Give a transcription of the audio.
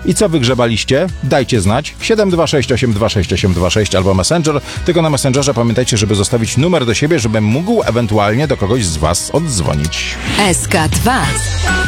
I co wygrzebaliście? Dajcie znać. 726826826 albo Messenger. Tylko na Messengerze pamiętajcie, żeby zostawić numer do siebie, żebym mógł ewentualnie do kogoś z was oddzwonić. SK2